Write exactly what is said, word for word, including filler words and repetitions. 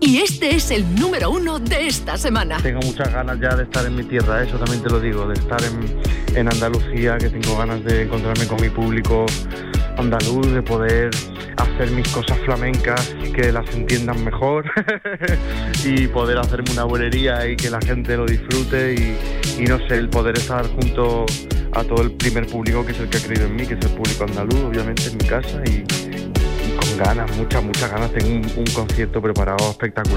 Y este es el número uno de esta semana. Tengo muchas ganas ya de estar en mi tierra, eso también te lo digo, de estar en, en Andalucía, que tengo ganas de encontrarme con mi público andaluz, de poder hacer mis cosas flamencas y que las entiendan mejor y poder hacerme una bulería y que la gente lo disfrute y, y no sé, el poder estar junto a todo el primer público que es el que ha creído en mí, que es el público andaluz, obviamente en mi casa y, y con ganas, muchas, muchas ganas. Tengo un, un concierto preparado espectacular.